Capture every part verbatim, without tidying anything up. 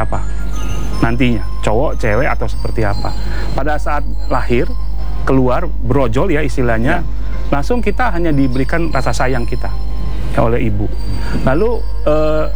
apa nantinya, cowok, cewek, atau seperti apa. Pada saat lahir, keluar, brojol ya istilahnya, ya. Langsung kita hanya diberikan rasa sayang kita ya, oleh ibu. Lalu uh,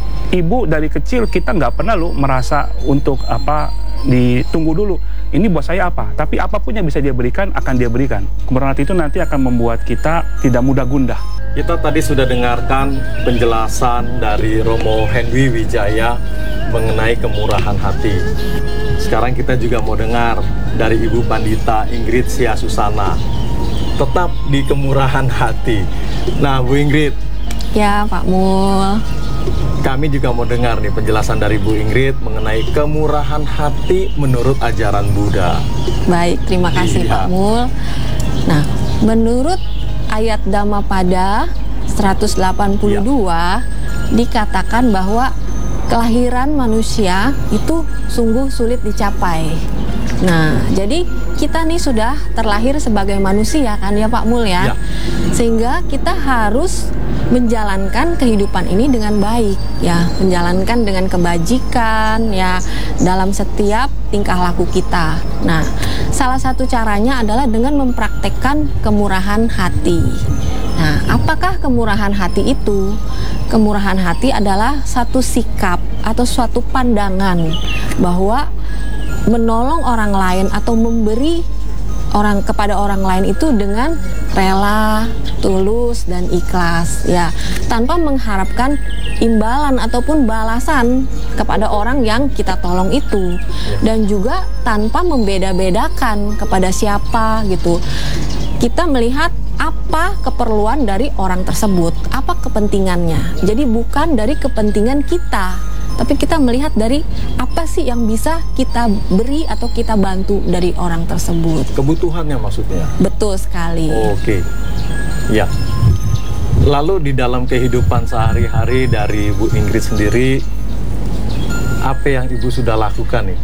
ibu dari kecil kita nggak pernah lu merasa untuk apa ditunggu dulu, ini buat saya apa, tapi apapun yang bisa dia berikan akan dia berikan. Kemurahan hati itu nanti akan membuat kita tidak mudah gundah. Kita tadi sudah dengarkan penjelasan dari Romo Henry Wijaya mengenai kemurahan hati. Sekarang kita juga mau dengar dari Ibu Pandita Ingrid Sia Susana, tetap di kemurahan hati. Nah, Bu Ingrid. Ya, Pak Mul. Kami juga mau dengar nih penjelasan dari Bu Ingrid mengenai kemurahan hati menurut ajaran Buddha. Baik, terima kasih iya. Pak Mul. Nah, menurut ayat Dhammapada seratus delapan puluh dua ya. Dikatakan bahwa kelahiran manusia itu sungguh sulit dicapai. Nah, jadi kita nih sudah terlahir sebagai manusia kan ya Pak Mul ya. ya. Sehingga kita harus menjalankan kehidupan ini dengan baik ya, menjalankan dengan kebajikan ya dalam setiap tingkah laku kita. Nah, salah satu caranya adalah dengan mempraktekkan kemurahan hati. Nah, apakah kemurahan hati itu? Kemurahan hati adalah satu sikap atau suatu pandangan bahwa menolong orang lain atau memberi orang kepada orang lain itu dengan rela, tulus dan ikhlas ya, tanpa mengharapkan imbalan ataupun balasan kepada orang yang kita tolong itu, dan juga tanpa membeda-bedakan kepada siapa gitu. Kita melihat apa keperluan dari orang tersebut, apa kepentingannya. Jadi bukan dari kepentingan kita, tapi kita melihat dari apa sih yang bisa kita beri atau kita bantu dari orang tersebut. Kebutuhannya maksudnya? Betul sekali. Oke, ya. Lalu di dalam kehidupan sehari-hari dari Bu Ingrid sendiri, apa yang Ibu sudah lakukan nih?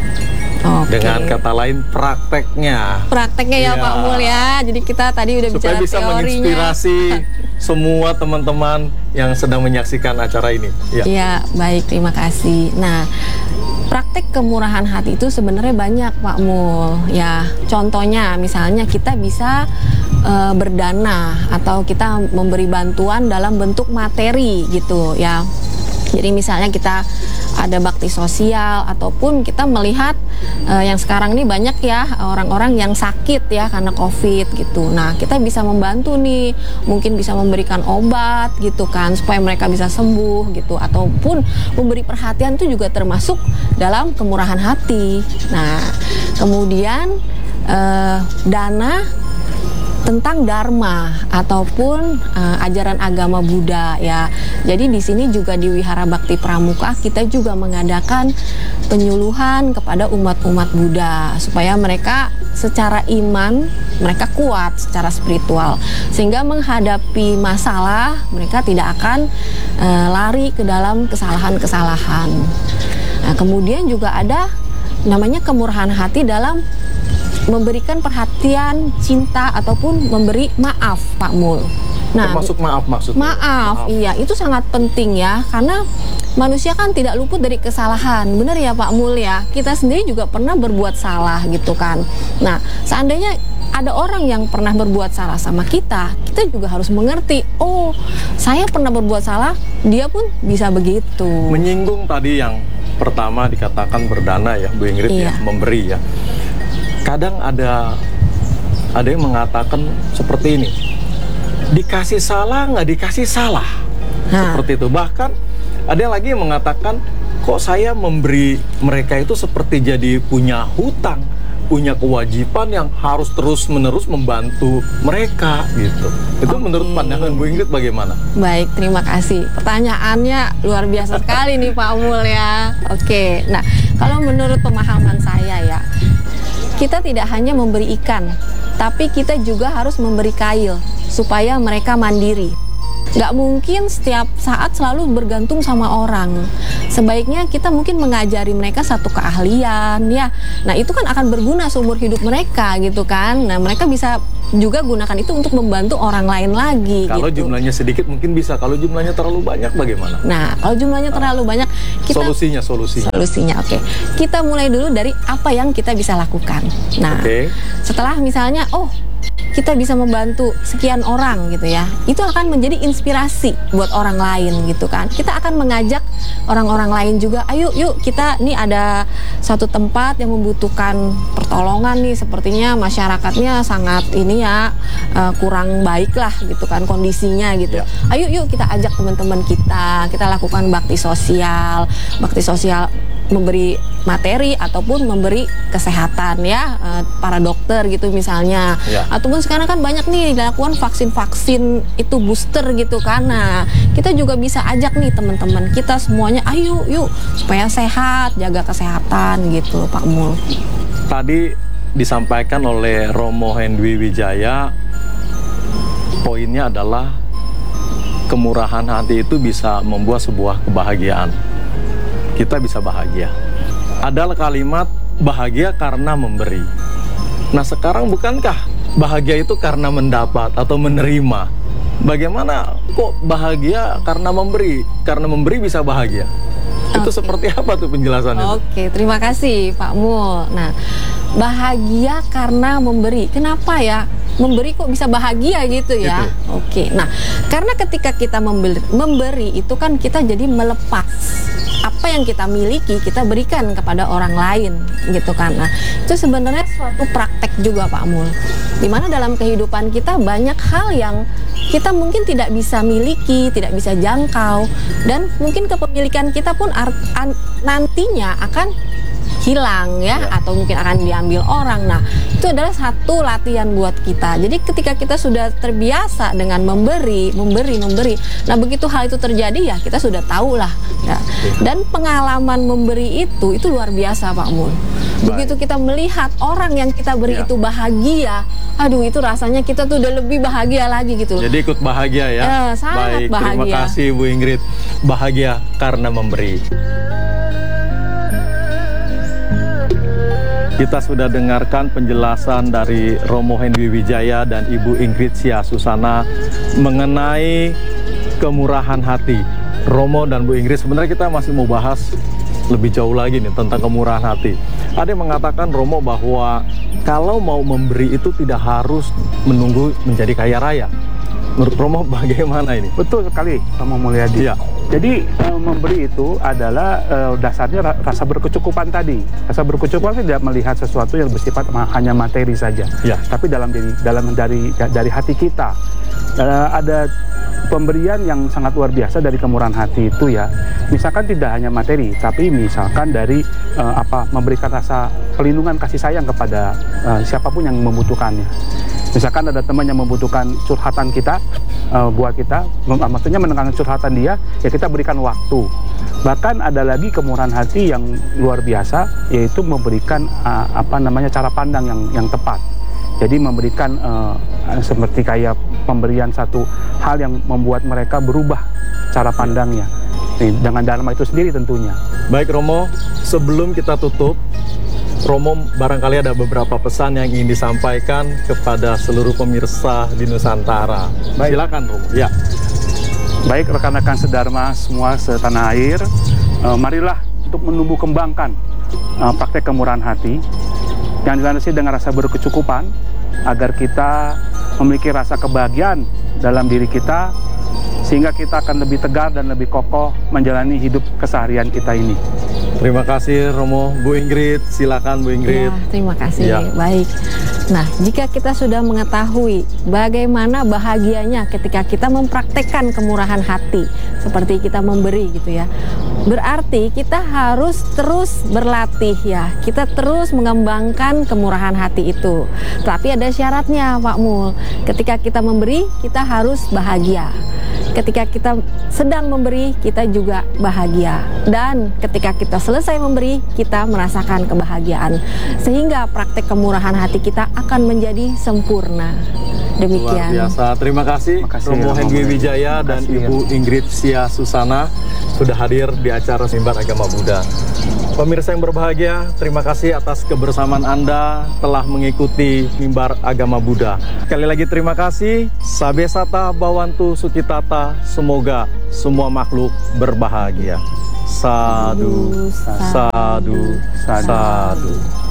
Oke. Dengan kata lain prakteknya. Prakteknya ya, ya Pak Mul ya. Jadi kita tadi udah supaya bicara bisa teorinya. Menginspirasi semua teman-teman yang sedang menyaksikan acara ini. Ya. Ya, baik, terima kasih. Nah, praktek kemurahan hati itu sebenarnya banyak Pak Mul. Ya, contohnya misalnya kita bisa uh, berdana atau kita memberi bantuan dalam bentuk materi gitu ya. Jadi misalnya kita ada bakti sosial, ataupun kita melihat uh, yang sekarang ini banyak ya orang-orang yang sakit ya karena COVID gitu. Nah, kita bisa membantu nih, mungkin bisa memberikan obat gitu kan supaya mereka bisa sembuh gitu, ataupun memberi perhatian itu juga termasuk dalam kemurahan hati. Nah, kemudian uh, dana tentang dharma ataupun uh, ajaran agama Buddha ya. Jadi di sini juga di Wihara Bakti Pramuka kita juga mengadakan penyuluhan kepada umat-umat Buddha supaya mereka secara iman mereka kuat secara spiritual, sehingga menghadapi masalah mereka tidak akan uh, lari ke dalam kesalahan-kesalahan. Nah, kemudian juga ada namanya kemurahan hati dalam memberikan perhatian, cinta, ataupun memberi maaf, Pak Mul. Nah, termasuk maaf maksudnya? Maaf, maaf, iya, itu sangat penting ya, karena manusia kan tidak luput dari kesalahan, benar ya Pak Mul ya. Kita sendiri juga pernah berbuat salah gitu kan. Nah, seandainya ada orang yang pernah berbuat salah sama kita, kita juga harus mengerti, oh, saya pernah berbuat salah, dia pun bisa begitu. Menyinggung tadi yang pertama dikatakan berdana ya, Bu Ingrid iya. ya, memberi ya. Kadang ada ada yang mengatakan seperti ini, dikasih salah nggak dikasih salah, ha. seperti itu. Bahkan ada yang lagi yang mengatakan, kok saya memberi mereka itu seperti jadi punya hutang, punya kewajiban yang harus terus-menerus membantu mereka gitu. Itu okay. Menurut pandangan Bu Ingrid bagaimana? Baik, terima kasih. Pertanyaannya luar biasa sekali nih Pak Mul ya. Oke, nah kalau menurut pemahaman saya ya, kita tidak hanya memberi ikan, tapi kita juga harus memberi kail supaya mereka mandiri. nggak mungkin setiap saat selalu bergantung sama orang. Sebaiknya kita mungkin mengajari mereka satu keahlian ya. Nah itu kan akan berguna seumur hidup mereka gitu kan. Nah mereka bisa juga gunakan itu untuk membantu orang lain lagi. Kalau gitu. Jumlahnya sedikit mungkin bisa, kalau jumlahnya terlalu banyak bagaimana? Nah kalau jumlahnya terlalu banyak, kita solusinya solusinya. Solusinya oke. Okay. Kita mulai dulu dari apa yang kita bisa lakukan. Nah okay. setelah misalnya oh kita bisa membantu sekian orang gitu ya, itu akan menjadi inspirasi buat orang lain gitu kan. Kita akan mengajak orang-orang lain juga, ayo yuk kita nih ada satu tempat yang membutuhkan pertolongan nih, sepertinya masyarakatnya sangat ini ya uh, kurang baik lah gitu kan kondisinya gitu. Ya. Ayo yuk kita ajak teman-teman kita, kita lakukan bakti sosial, bakti sosial memberi materi ataupun memberi kesehatan ya, uh, para dokter gitu misalnya. Ya. Ataupun sekarang kan banyak nih dilakukan vaksin-vaksin itu booster gitu kan. Nah, kita juga bisa ajak nih teman-teman kita semuanya, ayo yuk supaya sehat, jaga kesehatan gitu Pak Mul. Tadi disampaikan oleh Romo Hendwi Wijaya, poinnya adalah kemurahan hati itu bisa membuat sebuah kebahagiaan. Kita bisa bahagia. Adalah kalimat bahagia karena memberi. Nah sekarang bukankah bahagia itu karena mendapat atau menerima? Bagaimana kok bahagia karena memberi? Karena memberi bisa bahagia. Okay. Itu seperti apa tuh penjelasannya? Oke, okay, terima kasih Pak Mul. Nah, bahagia karena memberi. Kenapa ya? Memberi kok bisa bahagia gitu ya? Gitu. Oke, okay. Nah karena ketika kita memberi, memberi itu kan kita jadi melepas apa yang kita miliki, kita berikan kepada orang lain gitu kan. Nah itu sebenarnya suatu praktek juga Pak Mul, dimana dalam kehidupan kita banyak hal yang kita mungkin tidak bisa miliki, tidak bisa jangkau, dan mungkin kepemilikan kita pun nantinya akan hilang ya, ya, atau mungkin akan diambil orang. Nah itu adalah satu latihan buat kita. Jadi ketika kita sudah terbiasa dengan memberi, memberi, memberi, nah begitu hal itu terjadi ya kita sudah tahu lah ya. Dan pengalaman memberi itu itu luar biasa Pak Mul. Begitu kita melihat orang yang kita beri ya. Itu bahagia, aduh itu rasanya kita tuh udah lebih bahagia lagi gitu. Jadi ikut bahagia ya. Ya sangat baik, bahagia. Terima kasih Bu Ingrid. Bahagia karena memberi. Kita sudah dengarkan penjelasan dari Romo Hendwi Wijaya dan Ibu Ingrid Sia Susana mengenai kemurahan hati. Romo dan Bu Ingrid, sebenarnya kita masih mau bahas lebih jauh lagi nih tentang kemurahan hati. Ada yang mengatakan Romo bahwa kalau mau memberi itu tidak harus menunggu menjadi kaya raya. Menurut Romo bagaimana ini? Betul sekali Romo Mulyadi. Ya. Jadi uh, memberi itu adalah uh, dasarnya rasa berkecukupan tadi. Rasa berkecukupan ya. Tidak melihat sesuatu yang bersifat hanya materi saja, ya. Tapi dalam diri, dalam dari dari hati kita uh, ada pemberian yang sangat luar biasa dari kemurahan hati itu ya. Misalkan tidak hanya materi, tapi misalkan dari uh, apa memberikan rasa perlindungan kasih sayang kepada uh, siapapun yang membutuhkannya. Misalkan ada teman yang membutuhkan curhatan kita, uh, buat kita, maksudnya mendengarkan curhatan dia, ya kita berikan waktu. Bahkan ada lagi kemurahan hati yang luar biasa, yaitu memberikan uh, apa namanya cara pandang yang yang tepat. Jadi memberikan uh, seperti kayak pemberian satu hal yang membuat mereka berubah cara pandangnya. Nih, dengan Dharma itu sendiri tentunya. Baik Romo, sebelum kita tutup, Romo barangkali ada beberapa pesan yang ingin disampaikan kepada seluruh pemirsa di Nusantara. Baik. Silakan Romo. Ya. Baik rekan-rekan sedharma semua setanah air, uh, marilah untuk menumbuh kembangkan uh, praktek kemurahan hati yang dilandasi dengan rasa berkecukupan, agar kita memiliki rasa kebahagiaan dalam diri kita, sehingga kita akan lebih tegar dan lebih kokoh menjalani hidup keseharian kita ini. Terima kasih Romo. Bu Ingrid, silakan Bu Ingrid. Ya, terima kasih. Ya. Baik. Nah, jika kita sudah mengetahui bagaimana bahagianya ketika kita mempraktekkan kemurahan hati, seperti kita memberi gitu ya, berarti kita harus terus berlatih ya. Kita terus mengembangkan kemurahan hati itu. Tapi ada syaratnya Pak Mul. Ketika kita memberi, kita harus bahagia. Ketika kita sedang memberi, kita juga bahagia. Dan ketika kita selesai memberi, kita merasakan kebahagiaan. Sehingga praktek kemurahan hati kita akan menjadi sempurna. Demikian. Luar biasa. Terima kasih, Romo Henggi Wijaya dan Ibu Ingrid Sia Susana sudah hadir di acara Mimbar Agama Buddha. Pemirsa yang berbahagia, terima kasih atas kebersamaan Anda telah mengikuti Mimbar Agama Buddha. Sekali lagi terima kasih. Sabe Sata Bawantu Sukitata, semoga semua makhluk berbahagia. Sadu, sadu, sadu. sadu.